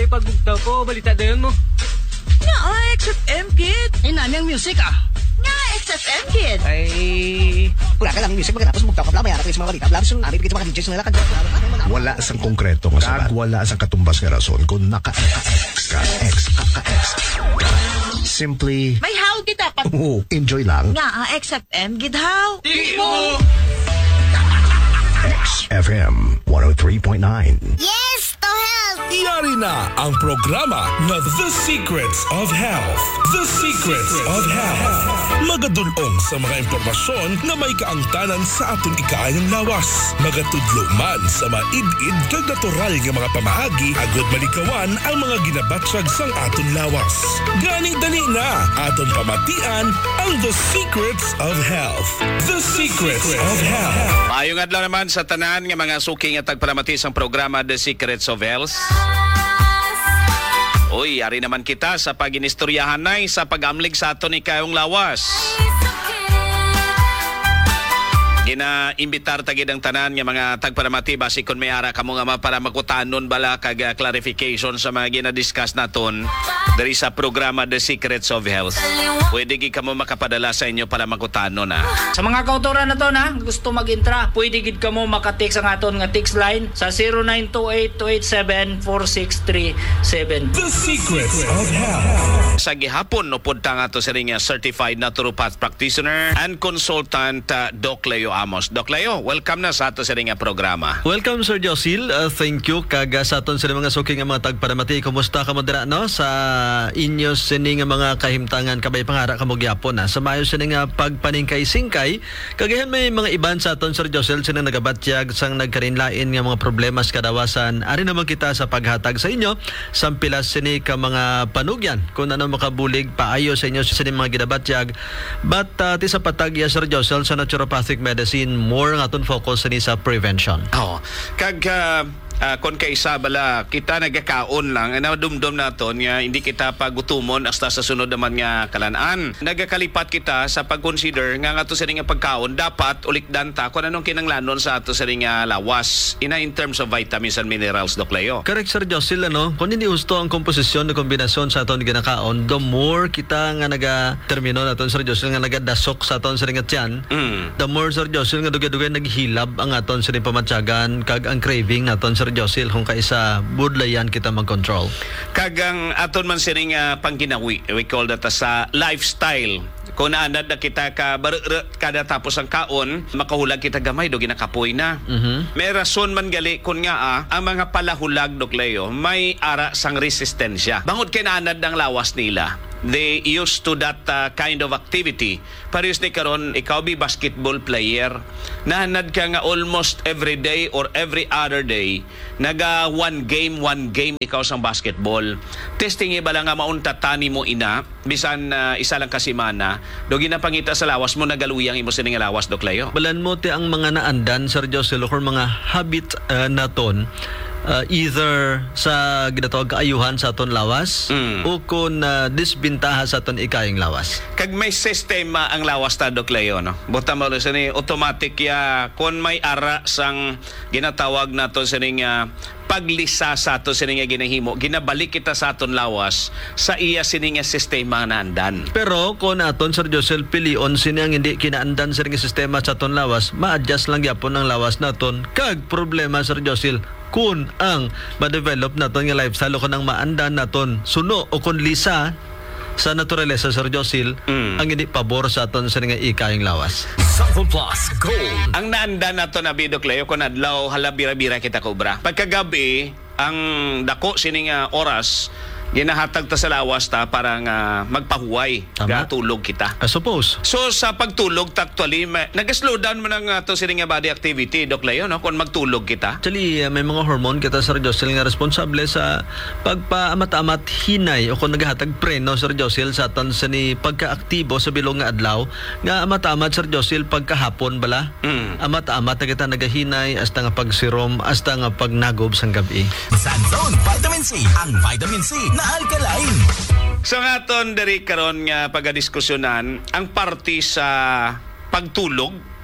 pagbugtaw ko. Balita dayon mo. Nga, XFM, kid. Nami ang music Nga, XFM, kid. Ay... Wala ka lang music pagkatapos mugtaw ka pala. Mayara ka sa mga balita. Blabs yung ari, bigit sa mga DJs nila. Wala sang konkreto nga sabat. Wala sang katumbas nga rason kung naka-X ka. Simply, May how kita pa. enjoy lang. Nga, XFM, gidhaw. FM 103.9. Yes, to help. Iyari na ang programa na The Secrets of Health. The Secrets of Health. Magadulong sa mga impormasyon na may kaangtanan sa aton ikaayang lawas. Magatudlo man sa maid-id kag natural nga mga pamaagi agud malikawan ang mga ginabatsag sang aton lawas. Gani dali na aton pamatian ang The Secrets of Health. The Secrets of Health. Maayong adlaw naman sa tanan nga mga suking at tagpalamatis ang programa The Secrets of Health. Uy, ari naman kita sa paginistoryahan nay sa pagamlig sa aton ikayong lawas. Gina-imbitar tagid ang tanan nga mga tagpalamati basi kun may ara kamo nga para makutanon bala kag clarification sa mga gina-discuss naton diri sa programa The Secrets of Health. Pwede gid kamo makapadala sa inyo para makutanon Sa mga kautoran na to na gusto mag-intra, pwede gid kamo maka-text ang aton nga text line sa 0928-287-4637. The Secrets of Health. Sa gihapon no pud nga to sa ring certified naturopath practitioner and consultant Doc Leo Amos. Doc Leo, welcome na sa ato sa ring programa. Welcome Sir Josil. Thank you kaga sa aton sa mga suking nga mga tagparamati. Kumusta ka mo dira no sa inyo sini nga mga kahimtangan kabay pangara kamo gyapon sa mayo sini nga pagpaningkay-singkay kagahan may mga iban sa aton Sir Josil sini nagabatyag sang nagkarinlain nga mga problema sa kadawasan. Ari naman kita sa paghatag sa inyo sampilas sini ka mga panugyan kung ano makabulig paayo sa inyo sini mga gidabatyag. But ti sa patagya Sir Josil sa naturopathic medicine more nga aton focus sa prevention. Oh, kag kon kaysa bala kita nagakaon lang na dumdum naton nga hindi kita pagutumon hasta sa sunod naman nga kalanaan. Nagakalipat kita sa pag-consider nga ato sa nga pagkaon dapat ulikdan ta kung anong kinanglanon sa ato sa nga lawas in terms of vitamins and minerals, Doc Leo. Correct Sir Josil kung hindi gusto ang komposisyon na kombinasyon sa aton ginakaon, the more kita nga naga-termino naton Sir Josil nga nagadasok sa aton sa nga tiyan, the more Sir Josil nga dugay-dugay naghilab ang aton sa pamatyagan kag ang craving naton Sir Josil kung kaisa budlayan kita mag-control. Kagang aton man sining pangginawi, we call that sa lifestyle. Kung naanad na kita kada tapos ang kaon, makahulag kita gamay do ginakapoy na. May rason man gali kun nga ang mga palahulag Doc Leo may ara sang resistensya. Bangod kay naanad ang lawas nila. They used to that kind of activity. Parehas ni karon ikaw bi basketball player, nahanad ka nga almost every day or every other day naga one game ikaw sang basketball. Testing iba lang nga maunta tani mo ina bisan isa lang ka semana do ginapangita sa lawas mo nagaluyang imo sining lawas Doc Leo. Balan mo ti ang mga naandan Sir Josil or mga habit naton either sa ginatawag kaayuhan sa aton lawas o kung disbintaha sa aton ikayang lawas. Kag may sistema ang lawas ta Doc Leo no. Buta mo sa ni automatic ya kung may ara sang ginatawag nato sa ning paglisa sa ato sining ginahimo ginabalik kita sa aton lawas sa iya sining sistema nandan. Pero kung aton Sir Josel pilion sini ang hindi kinaandan sa sistema sa aton lawas, ma-adjust lang gyapon ang lawas naton. Kag problema Sir Josel kun ang ma-develop naton nga lifestyle o kunang maandan naton suno o kun lisa sa naturalesa Sir Josil ang hindi pabor sa aton sa nga ikayang lawas. Sample Plus Gold. Ang naanda nato na Doc Leo kun adlaw halabira-bira kita kubra. Pagkagabi ang dako sining oras ginahatag ta sa lawas ta para nga magpahuway tulog kita. I suppose. So sa pagtulog actually nag-slow down mo ng to sining body activity Doc Leo no kung magtulog kita. Actually may mga hormone kita Sir Josil nga responsable sa pagpaamat-amat hinay o kung naghatag preno Sir Josil sa aton sa ni pagkaaktibo sa bilong nga adlaw nga amat-amat Sir Josil pagkahapon bala. Amat-amat na kita nagahinay hasta nga pagsirom hasta nga pagnagob sang gabi. Sanzone Vitamin C. Ang Vitamin C na alkaline. So nga aton diri karon nga pagadiskusyonan ang parte sa pagtulog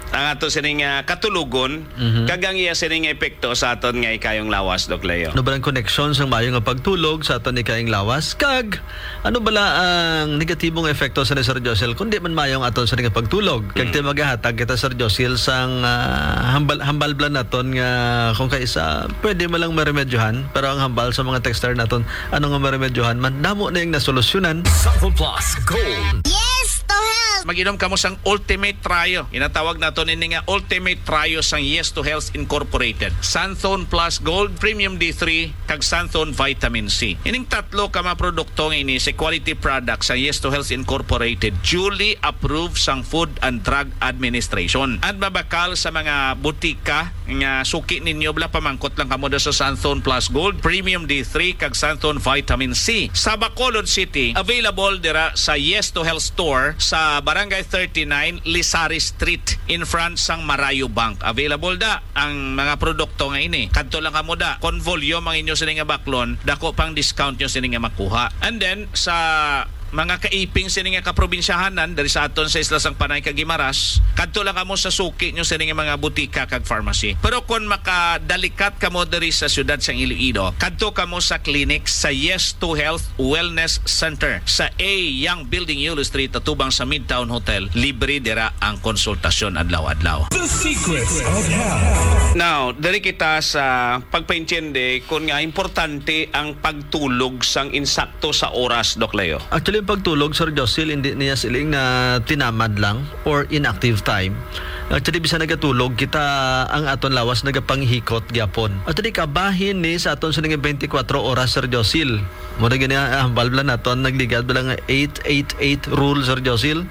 ang ato sining katulugon kagang iya sining epekto sa aton nga ikayong lawas, Doc Leo. Ano ba ang connection sa mayo nga pagtulog sa aton ikaing lawas? Kag ano bala ang negatibong epekto sa ni Sir Josel kundi man mayo ang aton sa nga pagtulog? Kag ti maghahatag kita Sir Josel sang hambal blan naton nga kung kaisa pwede man lang maremedyohan, pero ang hambal sa mga texter naton ano nga maremedyohan man damo na yung nasolusyonan. Sample Plus Gold. Yes to health. Mag-inom kamo sang Ultimate Trio. Inatawag nato nini nga Ultimate Trio sang Yes to Health Incorporated. Santhone Plus Gold, Premium D3, kag Santhone Vitamin C. Ining tatlo ka mga produkto nga ini sa quality product sang Yes to Health Incorporated, duly approved sang Food and Drug Administration. At mabakal sa mga butika nga suki ninyo bla pamangkot lang kamo sa Santhone Plus Gold, Premium D3, kag Santhone Vitamin C. Sa Bacolod City, available dira sa Yes to Health Store sa Barangay 39, Lisari Street, in front sang Marayo Bank. Available da ang mga produkto nga ini. Kadto lang kamo da. Kon volume ang inyo sini nga baklon, dako pang discount nyo sini nga makuha. And then sa mga kaiping sini nga kaprobinsyahanan dari sa aton sa Isla sang Panay kag Guimaras, kadto lang kamo sa suki nyo sini nga mga butika kag pharmacy. Pero kon makadalikat kamo diri sa syudad sang Iloilo, kadto kamo sa clinic sa Yes to Health Wellness Center sa A Young Building, Yulo Street, atubang sa Midtown Hotel. Libre dira ang konsultasyon adlaw-adlaw. The Secrets of Health. Now, dari kita sa pagpaintiende kung nga importante ang pagtulog sang insakto sa oras, Doc Leo. Actually, yung pagtulog, Sir Josil, hindi niya siling na tinamad lang or inactive time. Actually, bisa nagatulog, kita ang aton lawas nagapanghikot gyapon. Actually, kabahin ni sa aton sa 24 oras, Sir Josil. Muna ganyan, hambal bala naton, nagligad bala nga 8-8-8 rule, Sir Josil.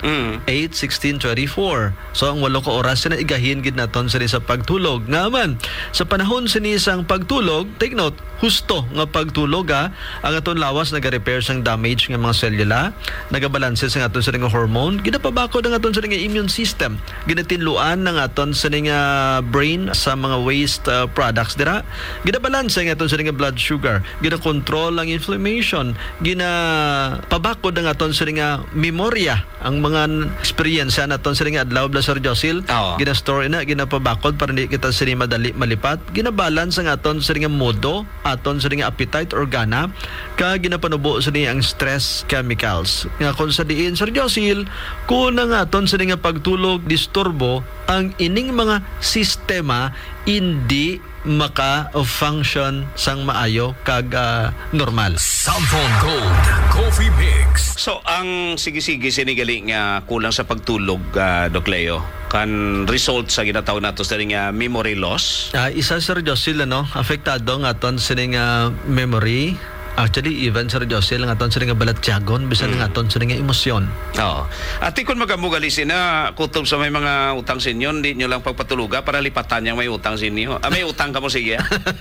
8-16-24. So, ang 8 ka oras, na igahin gid naton sa pagtulog. Nga man, sa panahon sa isang pagtulog, take note, husto nga pagtulog ang aton lawas naga-repair sang damage nga mga selula, nagabalanse sa aton sa nga hormone, ginapabako ng aton sa nga immune system, ginatinluan ng aton sa nga brain sa mga waste products dira, ginabalanse ng aton sa nga blood sugar, ginakontrol ang inflammation, ginapabako ng aton sa nga memorya, ang mga experience naton sa nga adlaw bla Sir Josil, ginastore na, ginapabakod para hindi kita sini madali malipat, ginabalance ang aton sa nga modo, aton sa nga appetite or gana, ka ginapanubo sa ang stress chemicals. Nga kung sa diin, Sir Josil, kung nga aton sa nga pagtulog disturbo, ang ining mga sistema hindi maka-function sang maayo kag normal. Sample Gold Coffee Mix. So, ang sige-sige sinigali nga kulang sa pagtulog, Doc Leo, kan result sa ginatawag nato sa nga memory loss. Isa, Sir Josil, apektado nga aton sa nga memory. Actually, even Sir Josil, nga aton sa nga balatyagon, bisan nga aton sa nga emosyon. Oo. At kung magamugali na kutob sa may mga utang sa inyo, hindi nyo lang pagpatuluga para lipatan yung may utang sa inyo. May utang ka mo, sige.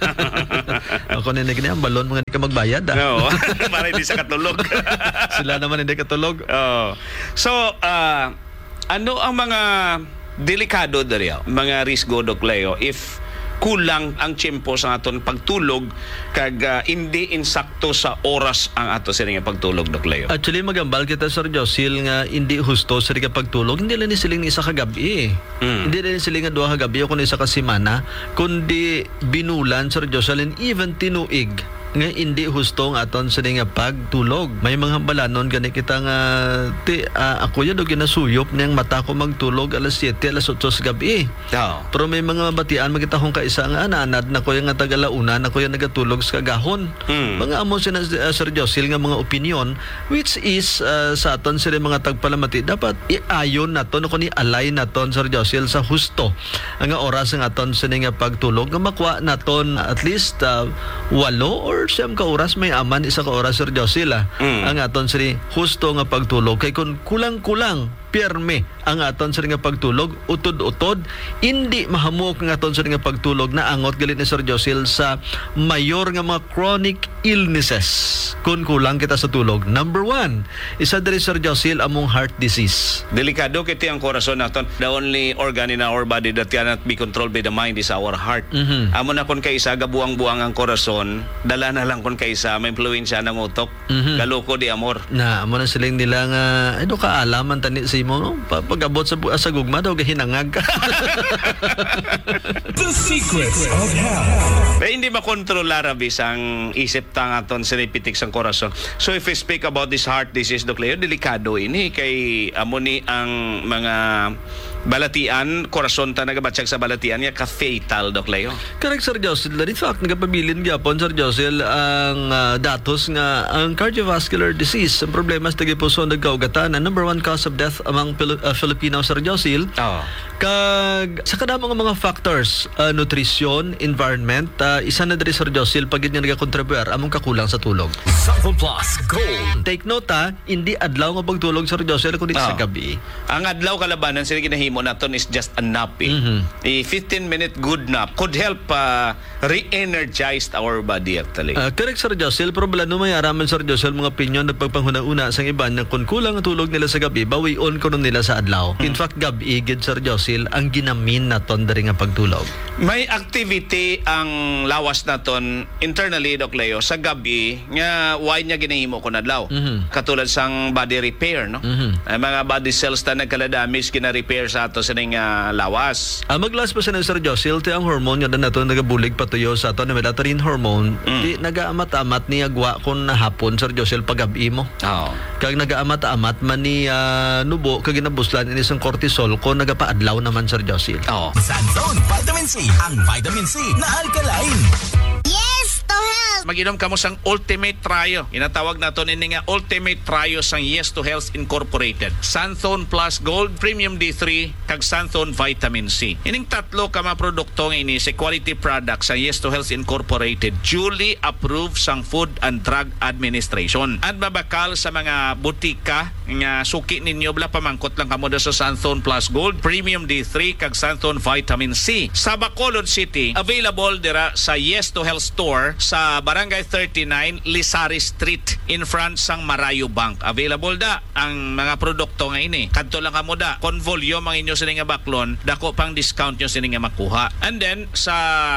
Ako ninig na ang balon, mga hindi ka magbayad. No, para hindi sa katulog. Sila naman hindi katulog. So, ano ang mga delikado dari mga risgo, Doc Leo, if kulang ang tiyempo sa aton pagtulog kag hindi insakto sa oras ang ato sa nga pagtulog, Doc Leo? Actually, magambal kita, Sir Josil, nga hindi husto sa nga pagtulog. Hindi lang ni siling isa kagabi. Hindi lang ni siling nga 2 kagabi o kung isa ka simana, kundi binulan, Sir Josil, and even tinuig nga hindi husto ang aton sa nga pagtulog. May mga hambalanon gani kita nga ako yan o ginasuyop niyang mata ko magtulog alas 7, alas 8 sa gabi. Pero may mga batian magita kong kaisa nga ananad na ko yung nga tagalauna na ko yung nagatulog sa kagahon. Mga amo sina Sir Josil nga mga opinion which is sa aton sila mga tagpalamati dapat iayon naton o ni alay naton, Sir Josil, sa husto ang oras ng aton sa nga pagtulog nga makuha naton at least 8 or 7 ka oras may aman, 1 ka oras, Sir Josil, ang aton sa husto nga pagtulog. Kay kung kulang-kulang pirme ang aton sa nga pagtulog, utod-utod, hindi mahamok ang aton sa nga pagtulog na angot galit ni Sir Josil sa mayor nga mga chronic illnesses kung kulang kita sa tulog. Number 1, isa diri, Sir Josil, among heart disease. Delikado kiti ang korason naton. The only organ in our body that cannot be controlled by the mind is our heart. Amo na kung kaisa gabuang-buang ang korason, dala na lang kung kaisa may influensya ng utok. Galoko di amor. Na amo na siling nila nga ano ka alaman tani sa imo, no? Pag-abot sa gugma daw gahinangag ka. The Secrets of Health. Pero hindi makontrolar abis ang isip tang aton sinipitik sang korason. So if we speak about this heart disease, Dok Leo, delikado ini kay amo ni ang mga balatian, korason ta nagabatsag sa balatian niya ka-fatal, Dok Leo. Correct, Sir Josel. In fact, nagapabilin gyapon, Sir Josel, ang datos nga ang cardiovascular disease. Ang problema sa tagipuso nagkaugatan, ang number one cause of death among Filipinos, Sir Josel. Kag sa kadamang mga factors, nutrition, environment, isa na diri, Sir Josel, pag niya nagakontribuer among kakulang sa tulog. Sample Plus Gold. Take note, hindi adlaw nga pagtulog, Sir Josel, kundi sa gabi. Ang adlaw kalabanan sila ginahimo naton is just a nap. A 15-minute good nap could help re-energize our body actually. Correct, Sir Josel. Pero bala no may araman, Sir Josel, mga opinion na pagpanghuna-una sa iban na kung kulang ang tulog nila sa gabi, bawi-on ko nila sa adlaw. In fact, gabi, gid, Sir Josel, ang ginamin naton dari nga pagtulog. May activity ang lawas naton internally, Dok Leo, sa gabi nga why niya ginahimo kun adlaw. Katulad sang body repair, no? Ang mga body cells na nagkaladamis gina-repair sa ato sa ning lawas. Maglas pa sa Sir Josel, ti ang hormone niya na nato nagabulig patuyo sa ato na melatonin hormone. Di nagaamat-amat ni agwa kun na hapon, Sir Josel, pag-gabi mo. Kag nagaamat-amat man ni nubo kag ginabuslan ini sang cortisol ko nagapaadlaw naman, Sir Josel. Sanzone Vitamin C, ang vitamin C na alkaline. Yes to Health! Mag-inom kamo sang Ultimate Trio. Inatawag nato ini nga Ultimate Trio sang Yes to Health Incorporated. Santhone Plus Gold, Premium D3, kag Santhone Vitamin C. Ining tatlo ka mga produkto nga ini sa quality product sa Yes to Health Incorporated, duly approved sang Food and Drug Administration. At mabakal sa mga butika nga suki ninyo bla pamangkot lang kamo sa Santhone Plus Gold, Premium D3, kag Santhone Vitamin C. Sa Bacolod City, available dira sa Yes to Health Store sa Barangay 39, Lisari Street, in front sang Marayo Bank. Available da ang mga produkto nga ini. Kadto lang kamo da. Kon volume ang inyo sini nga baklon, dako pang discount nyo sini nga makuha. And then sa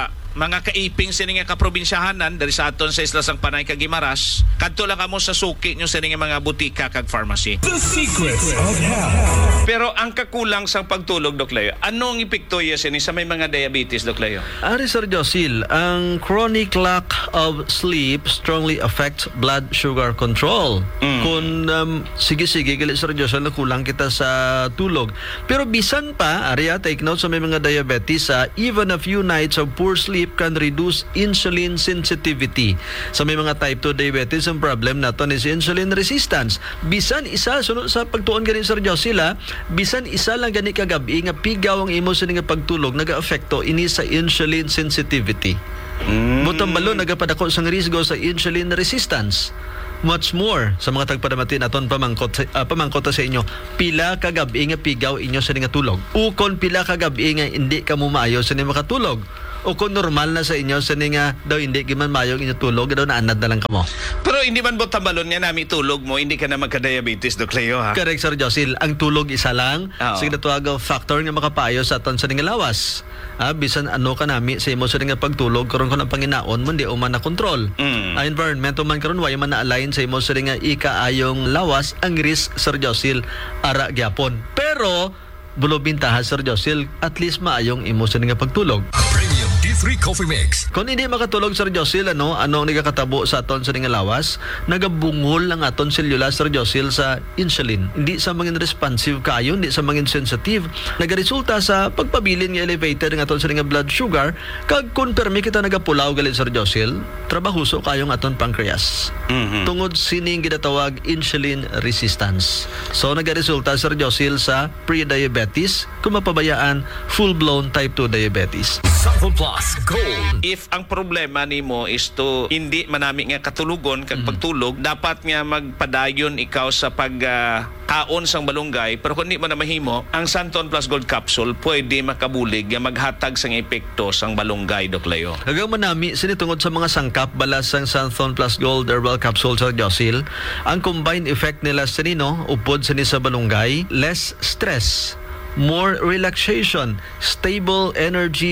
mga kaiping sini nga kaprobinsyahanan dari sa aton sa Isla sang Panay kag Guimaras, kadto lang kamo sa suki nyo sini nga mga butika kag pharmacy. The Secrets of Health. Pero ang kakulang sang pagtulog, Dok Leo, anong epekto sini sa may mga diabetes, Dok Leo? Ari, Sir Josel, ang chronic lack of sleep strongly affects blood sugar control. Kung sige-sige gali, Sir Josel, na kulang kita sa tulog. Pero bisan pa, ari, take note sa may mga diabetes, even a few nights of poor sleep can reduce insulin sensitivity. Sa may mga type 2 diabetes, ang problem naton is insulin resistance. Bisan isa, sunod sa pagtuon gani, Sir Josel, bisan isa lang gani kagabi nga pigaw ang imo sa nga pagtulog, nag-aapekto ini sa insulin sensitivity. Butang balo, nagapadako sang risgo sa insulin resistance. Much more sa mga tagpadamatin aton pamangkot sa inyo, pila ka gabi nga pigaw inyo sa nga tulog, ukon pila ka gabi nga hindi ka mo maayo sa nga makatulog, o kung normal na sa inyo sa nga daw hindi giman maayo inyo tulog, daw naanad na lang kamo. Pero hindi man bot tambalon nga nami tulog mo, hindi ka na magka-diabetes, Dok Leo, ha? Correct, Sir Josel. Ang tulog isa lang. Sige na tuwag factor nga makapayo sa aton sa nga lawas. Bisan ano ka nami sa imo sa nga pagtulog karon ko ng panginaon mo hindi man na control. Environment man karon way man na align sa imo sa nga ikaayong lawas, ang risk, Sir Josel, ara gyapon. Pero bulo bintahan, Sir Josel, at least maayong imo sa nga pagtulog. Premium D3 Coffee Mix. Kung hindi makatulog, Sir Josel, ano ang nagakatabo sa aton sa nga lawas, nagabungol ang aton selula, Sir Josel, sa insulin. Hindi sa mangin responsive kayo, hindi sa mangin sensitive. Nagaresulta sa pagpabilin nga elevated ng aton sa nga blood sugar, kag kung permi kita nagapulaw galit, Sir Josel, trabahuso kayong aton pancreas. Tungod sining ginatawag insulin resistance. So nagaresulta, Sir Josel, sa pre-diabetes, kung mapabayaan, full-blown type 2 diabetes. Sample Plus Gold. If ang problema nimo is to hindi manami nga katulugon kag pagtulog, dapat nga magpadayon ikaw sa kaon sang balunggay. Pero kung di man na mahimo, ang Santhone Plus Gold Capsule pwede makabulig nga maghatag sang epekto sang balunggay, Dok Leo. Hanggang manami sinitungod sa mga sangkap balas sang Santhone Plus Gold Herbal Capsule, Sir Josel, ang combined effect nila sa nino upod sa ni sa balunggay, less stress, more relaxation, stable energy,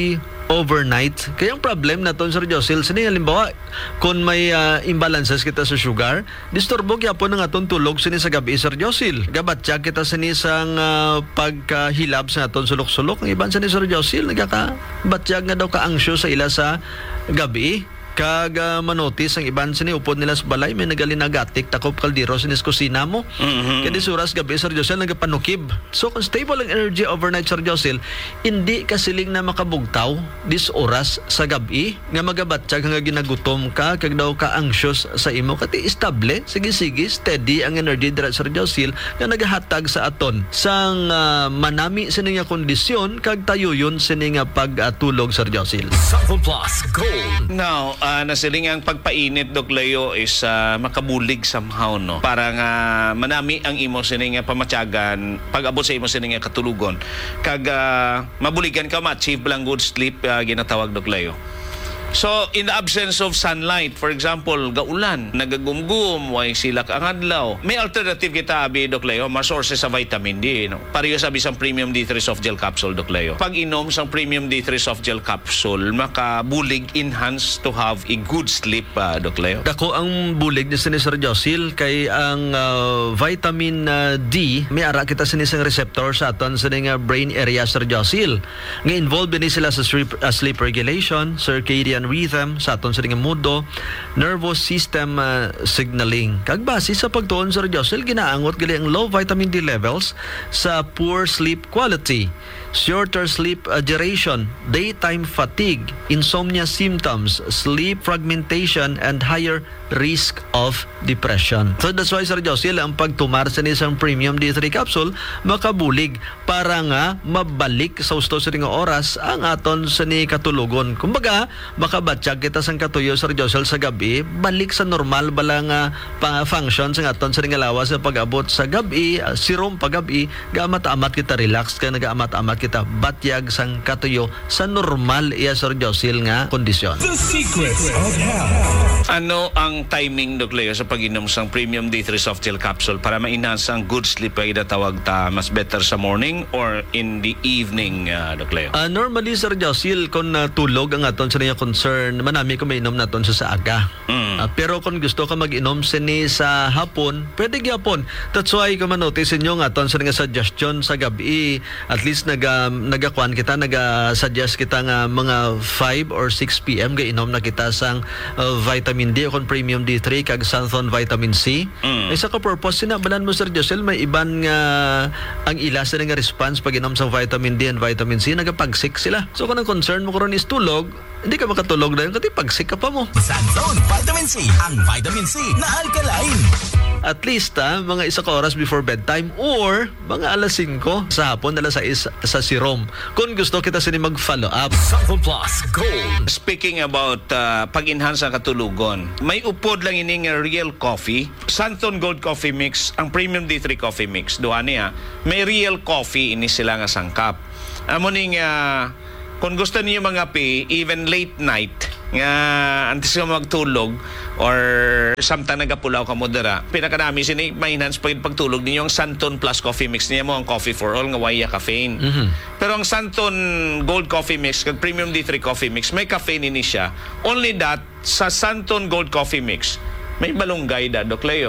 overnight. Kaya ang problem naton Sir Josil, sini halimbawa kung may imbalances kita sa sugar, disturbo gyapon ang aton tulog sini sa gabi Sir Josil. Gabatya kita sini sang pagkahilab sa aton sulok-sulok. Ang iban sini Sir Josil nagakabatyag nga daw ka anxious sa ila sa gabi. Kag manotis ang iban sini upod nila sa balay may nagalinagatik takop kaldero sinis kusina mo. Kaya suras gabi Sir Josil nagapanukib. So kung stable ang energy overnight Sir Josil, hindi ka siling na makabugtaw dis oras sa gabi nga magabatsyag nga ginagutom ka kag daw ka anxious sa imo kati estable sige steady ang energy dira Sir Josil nga nagahatag sa aton sang manami sini nga kondisyon kag tayuyon sini nga pagtulog Sir Josil. Sample Plus Gold. Now, nasiling ang pagpainit Dok Leo is makabulig somehow no. Para nga manami ang imo sini nga pamatyagan pag-abot sa imo sini nga katulugon. Kag mabuligan ka ma-achieve lang good sleep ginatawag Dok Leo. So, in the absence of sunlight, for example, gaulan, nagagumgum, way silak ang adlaw. May alternative kita, abi, Dok Leo, mga sources sa vitamin D. No? Pareho sabi sa Premium D3 Soft Gel Capsule, Dok Leo. Pag inom sa Premium D3 Soft Gel Capsule, makabulig enhance to have a good sleep, Dok Leo. Dako ang bulig ni Sir Josil kay ang vitamin D may ara kita sinisang receptor sa aton sa nga brain area Sir Josil. Nga involved din sila sa sleep regulation, circadian rhythm sa aton sa nga mudo, nervous system signaling. Kag base sa pagtuon Sir Josil ginaangot gali ang low vitamin D levels sa poor sleep quality, shorter sleep duration, daytime fatigue, insomnia symptoms, sleep fragmentation, and higher risk of depression. So that's why Sir Josil ang pagtumar sa isang Premium D3 capsule makabulig para nga mabalik sa gusto sa nga oras ang aton sa ni katulugon. Kumbaga makabatsyag kita sang katuyo Sir Josil sa gabi balik sa normal bala nga function sa aton sa nga lawas sa pag-abot sa gabi sirom pag-gabi gaamat-amat kita relax ka nagaamat-amat kita batyag sang katuyo sa normal iya Sir Josil nga kondisyon. The Secrets of Health. Ano ang timing, Dok Leo, sa pag-inom sang Premium D3 Soft Gel Capsule para ma-enhance ang good sleep ay datawag ta mas better sa morning or in the evening, Dok Leo? Normally Sir Josil kung tulog ang aton sa niya concern manami ko mainom naton sa aga. Pero kung gusto ka mag-inom sini sa hapon, pwede gyapon. That's why kung manotice inyo nga aton sa nga suggestion sa gabi, at least nagakwan kita, suggest kita nga mga 5 or 6 PM gainom na kita sang vitamin D o kon Premium D3 kag Santhon Vitamin C. Isa ka purpose sinabalan mo Sir Josil may iban nga ang ila sa nga response pag inom sang vitamin D and vitamin C nagapagsik sila. So kung ang concern mo karon is tulog, hindi ka makatulog dahil kasi pagsik ka pa mo. Santhon Vitamin C, ang vitamin C na alkaline. At least mga 1 oras before bedtime or mga alas 5 sa hapon alas 6 sa sirom. Kung gusto kita sini mag-follow up. Sample Plus Gold. Speaking about pag-enhance ang katulugon, may upod lang ining real coffee. Santon Gold Coffee Mix, ang Premium D3 Coffee Mix. Duha niya, may real coffee ini sila nga sangkap. Amo ning kung gusto niyo mga even late night, nga antes ka magtulog or samtang nagapulaw ka mo dara, pinakadami sini maintenance pagtulog ninyo ang Santon Plus Coffee Mix niya mo ang coffee for all nga waya caffeine. Pero ang Santon Gold Coffee Mix kag Premium D3 Coffee Mix may caffeine ini siya. Only that sa Santon Gold Coffee Mix may balunggay da, Dok Leo.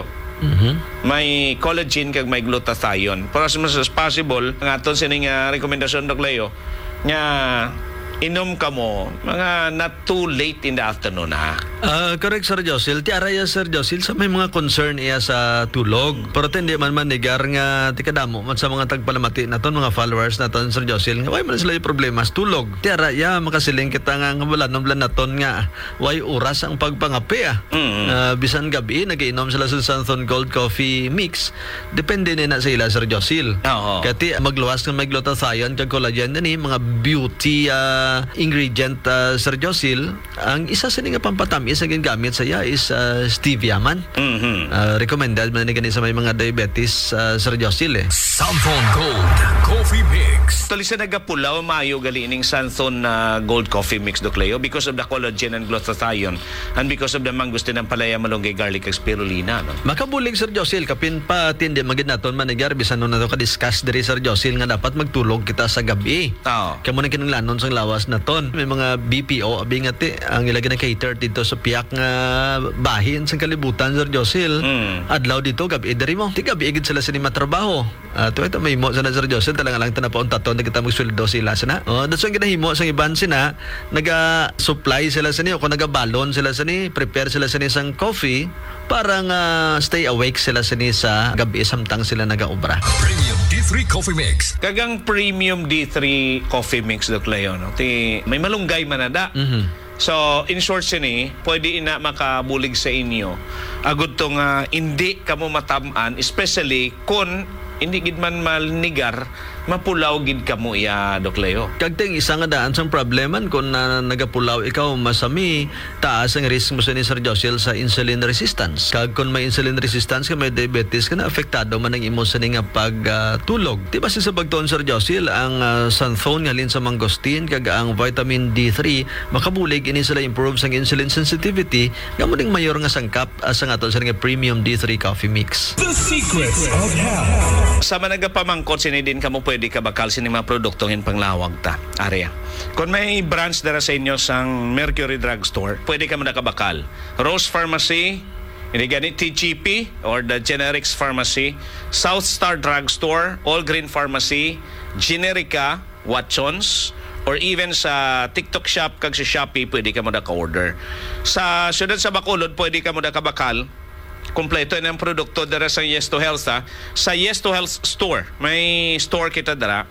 May collagen kag may glutathione. Para as much as possible ang aton sining rekomendasyon, Dok Leo, nga inom ka mo mga not too late in the afternoon Correct Sir Josil. Tiara ya Sir Josil sa may mga concern iya sa tulog. Pero hindi man manigar nga tikadamo man sa mga tagpalamati naton mga followers naton Sir Josil. Why man sila yung problema sa tulog. Tiara ya makasiling kita nga bulan naton nga why oras ang pagpangapi bisan gabi nagiinom sila sa Santhon Gold Coffee Mix. Depende na sa ila Sir Josil. Kati magluwas ng may glutathione kag collagen ni mga beauty ingredient Sir Josil. Ang isa sa nga pampatamis na ginagamit sa iya is stevia man. Recommended man ni sa may mga diabetes Sir Josil Santhon Gold Coffee Mix. Tuloy sa nagapulaw maayo gali ning Santhon Gold Coffee Mix, Dok Leo, because of the collagen and glutathione and because of the mangustin ng palaya, malunggay, garlic, ag spirulina, no? Makabulig Sir Josil kapin pa tindi magid naton manigar bisan no nato ka discuss diri Sir Josil nga dapat magtulog kita sa gabi. Kamo na kinanglanon sang lawas lawas na ton. May mga BPO abi nga ti ang ilagay na cater dito sa piyak nga bahin sa kalibutan Sir Josil. Adlaw dito gabi diri mo. Ti gabi igid sila sini matrabaho. Ito may mo sana Sir Josil talaga lang tanapaon taton nagita mo sweldo sila sana. That's why ginahimo sa iban sina naga-supply sila sini o kung naga-balon sila sini, prepare sila sini sang coffee para nga stay awake sila sini sa gabi samtang sila naga-obra. Premium D3 Coffee Mix. Kagang Premium D3 Coffee Mix Doc Leo, no? Ti may malunggay manada. So, in short sini, pwede ina makabulig sa inyo. Agud tong hindi kamo matamaan, especially kung hindi gid man malnigar, mapulaw gid kamo ya Doc Leo. Kagting isa nga daan sang probleman kung nagapulaw ikaw masami, taas ang risk mo sa ni Sir Josil sa insulin resistance. Kag kung may insulin resistance ka, may diabetes ka na, apektado man ang imo sa nga pagtulog. Diba sa bagton Sir Josil, ang xanthone nga lin sa mangosteen kag ang vitamin D3 makabulig ini sila improve sang insulin sensitivity gamo ding mayor nga sangkap sa aton sa nga Premium D3 Coffee Mix. The Secrets of Health. Sa managapamangkot sini din kamo pwede ka bakal sini mga produktohin panglawag ta. Area. Kung may branch dara sa inyo sang Mercury Drugstore, pwede ka mo nakabakal. Rose Pharmacy, hindi ganit TGP or the Generics Pharmacy, South Star Drugstore, All Green Pharmacy, Generica, Watsons, or even sa TikTok Shop kag sa Shopee pwede ka mo naka-order. Sa syudad sa Bacolod pwede ka mo nakabakal. Kompleto ng produkto dara sa Yes to Health sa Yes to Health store. May store kita dara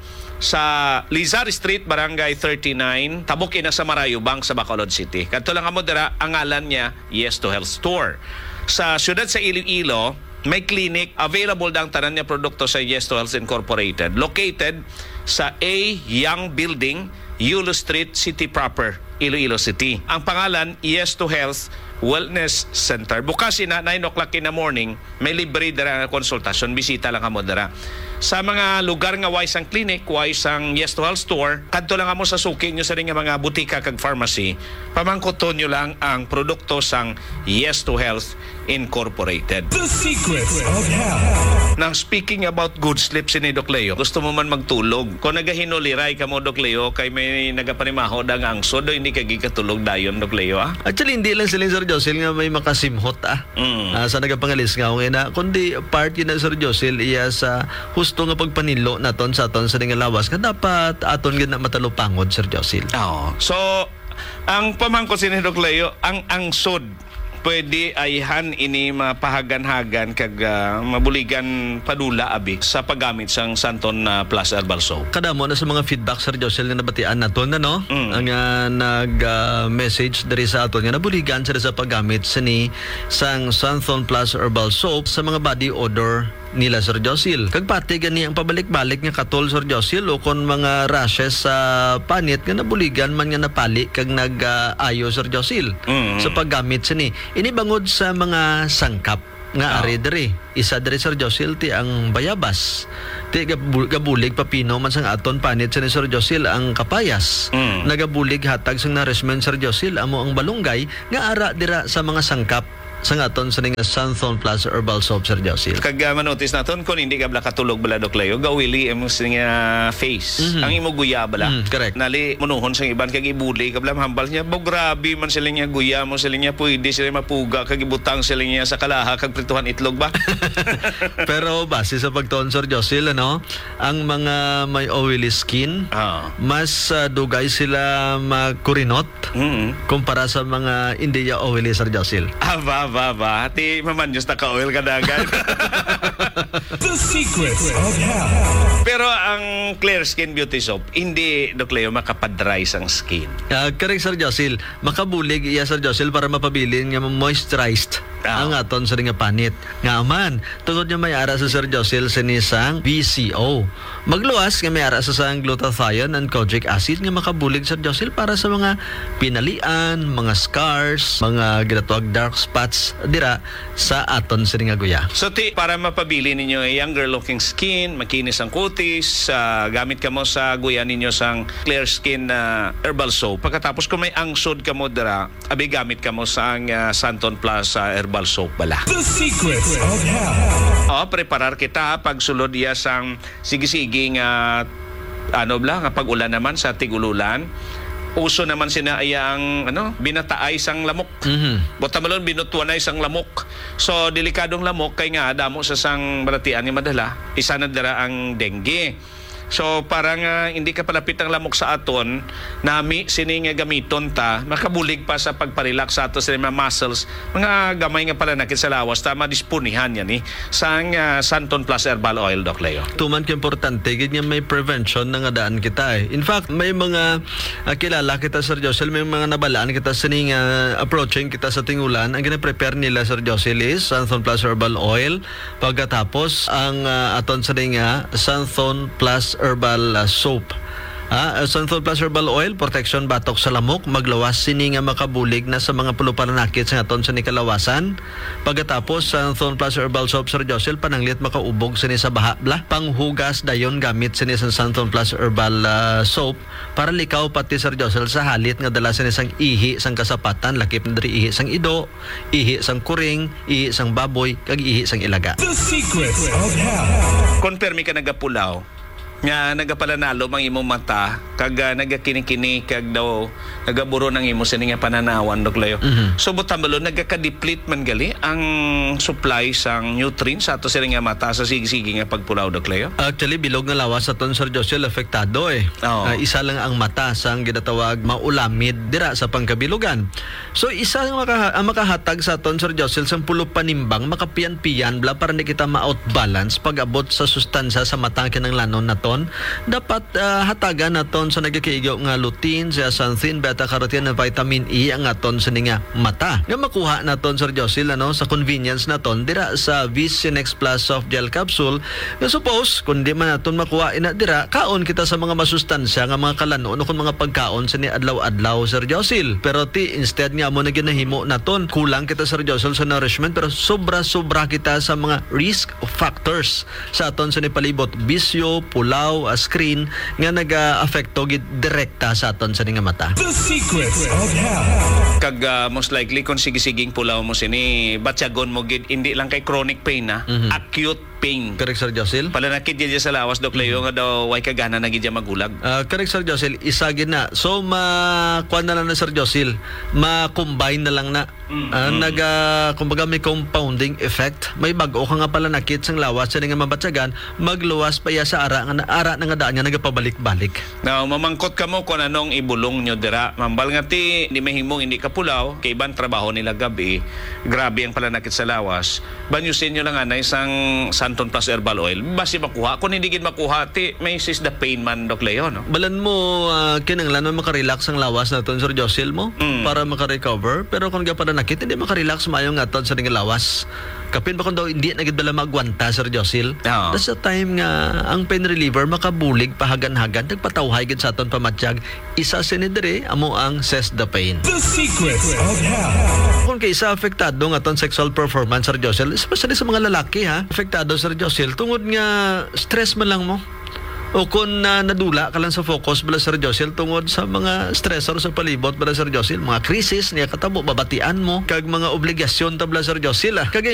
sa Lizar Street, Barangay 39, tabok ina sa Marayubang sa Bacolod City. Kadto lang amo dara ang ngalan niya Yes to Health store. Sa syudad sa Iloilo, may clinic available dang tanan niya produkto sa Yes to Health Incorporated. Located sa A Young Building, Yulo Street, City Proper, Iloilo City. Ang pangalan Yes to Health Wellness Center. Bukas na 9 o'clock in the morning, may libre dara konsultasyon, bisita lang kamo dara. Sa mga lugar nga wise ang clinic, wise ang Yes to Health store, kadto lang kamo sa suki nyo sa ring nga mga butika kag pharmacy, pamangkoton nyo lang ang produkto sang Yes to Health Incorporated. The Secrets of Health. Nang speaking about good sleep sini Doc Leo, gusto mo man magtulog. Kung nagahinuliray ka mo Doc Leo, kay may nagapanimaho da nga ang sodo, hindi ka gikatulog dayon Doc Leo Actually, hindi lang sila Sir Josil nga may makasimhot sa nagapangalis nga na kundi part yun na Sir Josil iya sa husto nga pagpanilo naton sa aton sa nga lawas nga dapat aton gid na matalupangod Sir Josil. So ang pamangkot sini Doc Leo, ang sod pwede ayhan ini mapahagan-hagan kag mabuligan padula abi sa paggamit sang Santon Plus Herbal Soap. Kada mo na sa mga feedback Sir Josil nga nabatian naton no? Ang nag-message diri sa aton nga nabuligan sila sa paggamit sini sang Santon Plus Herbal Soap sa mga body odor nila Sir Josil. Kag pati gani ang pabalik-balik nga katol Sir Josil o kon mga rashes sa panit nga nabuligan man nga napali kag nag-ayo Sir Josil sa paggamit sini. Ini bangod sa mga sangkap nga ari diri. Isa diri Sir Josil ti ang bayabas. Ti gabulig papino man sang aton panit sa Sir Josil ang kapayas. Nagabulig hatag sang nourishment Sir Josil amo ang balunggay nga ara dira sa mga sangkap sa aton sa nga Santhon Plus Herbal Soap Sir Josil. Kag manotis naton kung hindi ka bala katulog bala Doc Leo, gawili imo nga face. Ang imo guya bala. Correct. Nali munuhon sang iban kag ibuli kabla hambal niya, bo grabe man sila niya guya mo sila niya pwede sila mapuga kag ibutang sila niya sa kalaha kag prituhan itlog ba. Pero base sa pagtuon Sir Josil ang mga may oily skin mas dugay sila makurinot kumpara sa mga hindi oily Sir Josil. Ba. Ti mamanyos na ka-oil kadagan. The Secrets of Health. Pero ang Clear Skin Beauty Soap, hindi, Doc Leo, makapadry sang skin. Correct Sir Josil. Makabulig iya Sir Josil para mapabilin nga moisturized ang aton sa nga panit. Nga man, tungod niya may ara sa Sir Josil sinisang VCO. Magluwas nga may ara sa sang glutathione and kojic acid nga makabulig Sir Josil para sa mga pinalian, mga scars, mga ginatawag dark spots dira sa aton sa nga guya. So para mapabili ninyo younger looking skin, makinis ang kutis, gamit ka mo sa guya ninyo sang Clear Skin Herbal Soap. Pagkatapos kung may angsod ka mo dira, abi gamit ka mo sa Santon Plus Herbal Soap bala. The Secrets of Health. Preparar kita pagsulod iya sang sige-sige nga nga pag-ulan naman sa tigululan. uso naman sina ang binataay sang lamok. Botamalon binutuan ay sang lamok. So delikadong lamok kay nga damo sa sang balatian ni madala, isa na dara ang dengue. So parang hindi ka palapit ang lamok sa aton, nami sini nga gamiton ta, makabulig pa sa pagparelax sa ato sa mga muscles, mga gamay nga pala nakit sa lawas, tama disponihan yan sang Santon Plus Herbal Oil, Doc Leo. Tuman ka importante, ganyan may prevention na nga daan kita eh. In fact, may mga kilala kita, Sir Josel, may mga nabalaan kita sining approaching kita sa tingulan. Ang gina-prepare nila, Sir Josel, is Santon Plus Herbal Oil. Pagkatapos, ang aton sining Santon Plus Herbal Soap. Santon Plus Herbal Oil, protection batok sa lamok, maglawas sini nga makabulig na sa mga puluparanakit sa aton sa nikalawasan. Pagkatapos, Santon Plus Herbal Soap, Sir Josel, pananglit makaubog sini sa bahabla. Panghugas dayon gamit sini sa Santon Plus Herbal Soap para likaw pati, Sir Josel, sa halit nga dala sini sang ihi sang kasapatan, lakip na diri ihi sang ido, ihi sang kuring, ihi sang baboy, kag ihi sang ilaga. The Secrets of Health. Konpermi ka nagapulaw nga nagapalanalo mang imong mata kag nagakini-kini kag daw nagaburo ng imo sini nga pananawan, Doc Leo. So butambalo nagaka-deplete man gali ang supply sang nutrients sa ato sini nga mata sa sige-sige nga pagpulaw, Doc Leo. Actually, bilog nga lawas sa ton, Sir Josel, apektado eh. Isa lang ang mata sang ginatawag maulamid dira sa pangkabilugan. So isa ang makahatag sa ton, Sir Josel, sang pulo panimbang makapiyan-piyan bla para di kita ma-outbalance pag-abot sa sustansya sa mata kinang lanon naton. Dapat hatagan naton sa nagakaigaw nga lutein, zeaxanthin, beta-carotene, na vitamin E ang aton sa nga mata. Nga makuha naton, Sir Josel, sa convenience naton dira sa Visionex Plus Soft Gel Capsule. Nga suppose kung di man naton makuha ina dira, kaon kita sa mga masustansya nga mga kalanon o kung mga pagkaon sa ni adlaw-adlaw, Sir Josel. Pero instead nga mo na ginahimo naton, kulang kita, Sir Josel, sa nourishment, pero sobra-sobra kita sa mga risk factors sa aton sa ni palibot, bisyo, pulaw, screen nga naga-afekto gid direkta sa aton sa nga mata. The Secrets of Health. Kag most likely kung sige-siging pulaw mo sini, batyagon mo gid hindi lang kay chronic pain acute pain. Correct, Sir Josel. Palanakit diya sa lawas, Doc Leo, nga daw way kagana na gid magulag. Correct, Sir Josel, isa gid na. So kuan na lang na, Sir Josel, ma-combine na lang na. Kumbaga may compounding effect. May bag-o ka nga pala nakit sang lawas sa nga mabatsagan, magluwas pa ya sa ara na nga daan nga nagapabalik-balik. Now, mamangkot ka mo kung anong ibulong nyo dira. Mambal nga ti, hindi mahimong hindi ka pulaw, kay ibang trabaho nila gabi, grabe ang palanakit sa lawas. Banyusin nyo lang na isang Santon Plus Herbal Oil. Basi makuha. Kung hindi gid makuha, ti, may sis the pain man, Doc Leo, no? Balan mo, kinanglan mo makarelax ang lawas na ton, Sir Josel mo, para makarecover. Pero kung ka nakit, hindi makarelax mayong nga ton sa nga lawas. Kapin ba kung daw hindi nagidala magwanta, Sir Josel? That's the time nga ang pain reliever makabulig pahagan-hagan, nagpatawhay gid sa aton pamatyag, isa sinidire amo ang Cess-the-Pain. The Secrets of Health. Kung kaysa apektado nga aton sexual performance, Sir Josel, especially sa mga lalaki apektado, Sir Josel, tungod nga stress man lang mo. O kung nadula ka lang sa focus bala, Sir Josel, tungod sa mga stressor sa palibot bala, Sir Josel, mga krisis niya katabo, babatian mo, kag mga obligasyon tabla, Sir Josel. Kagay